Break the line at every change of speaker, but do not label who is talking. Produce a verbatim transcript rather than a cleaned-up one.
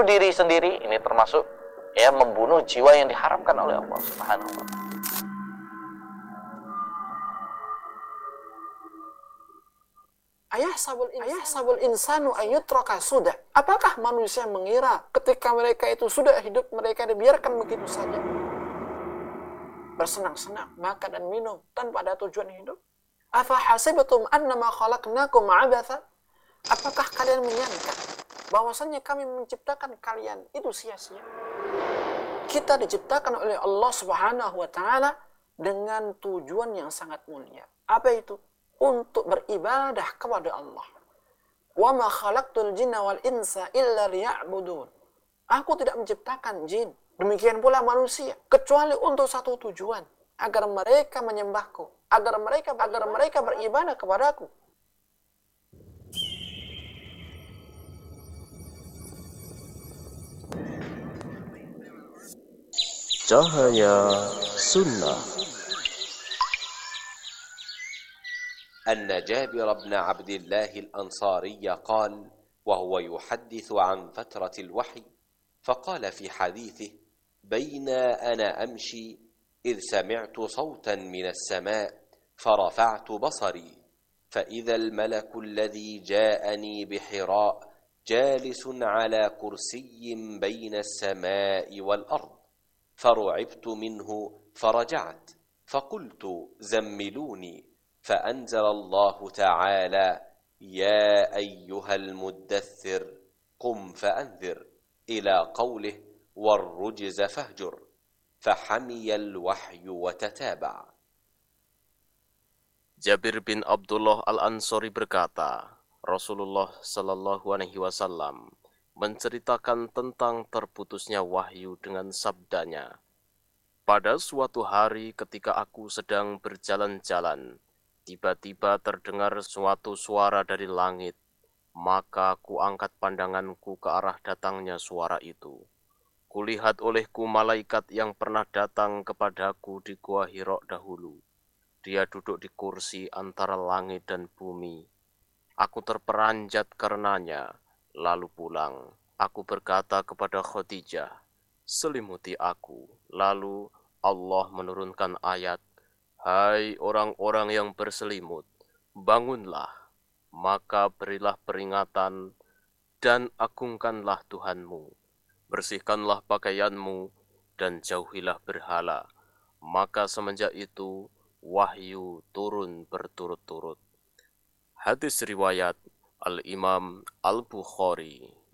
membunuh diri sendiri, ini termasuk ya membunuh jiwa yang diharamkan oleh Allah Subhanahu wa taala.
Ayah sabul, ayah sabul insanu ayyutraka sudah. Apakah manusia mengira ketika mereka itu sudah hidup, mereka dibiarkan begitu saja? Bersenang-senang, makan dan minum tanpa ada tujuan hidup? Afa hasibtum annama khalaqnakum abatha? Apakah kalian menyangka bahwasanya kami menciptakan kalian itu sia-sia? Kita diciptakan oleh Allah Subhanahu wa taala dengan tujuan yang sangat mulia. Apa itu? Untuk beribadah kepada Allah. Wa ma khalaqtul jinna wal insa illa liya'budun. Aku tidak menciptakan jin, demikian pula manusia, kecuali untuk satu tujuan, agar mereka menyembahku, agar mereka agar mereka beribadah kepadaku.
Cahaya Sunnah.
أن جابر بن عبد الله الأنصاري قال وهو يحدث عن فترة الوحي فقال في حديثه بين أنا أمشي إذ سمعت صوتا من السماء فرفعت بصري فإذا الملك الذي جاءني بحراء جالس على كرسي بين السماء والأرض فرعبت منه فرجعت فقلت زملوني فأنزل الله تعالى يا أيها المدثر قم فأنذر إلى قوله والرجز فاهجر فحمي الوحي وتتابع.
Jabir bin Abdullah Al-Ansari berkata, Rasulullah Shallallahu Alaihi Wasallam menceritakan tentang terputusnya wahyu dengan sabdanya. Pada suatu hari ketika aku sedang berjalan-jalan, tiba-tiba terdengar suatu suara dari langit, maka ku angkat pandanganku ke arah datangnya suara itu. Kulihat olehku malaikat yang pernah datang kepadaku di Gua Hira dahulu. Dia duduk di kursi antara langit dan bumi. Aku terperanjat karenanya, lalu pulang. Aku berkata kepada Khadijah, selimuti aku. Lalu Allah menurunkan ayat, hai orang-orang yang berselimut, bangunlah, maka berilah peringatan dan agungkanlah Tuhanmu. Bersihkanlah pakaianmu dan jauhilah berhala. Maka semenjak itu, wahyu turun berturut-turut. Hadis riwayat Al-Imam Al-Bukhari.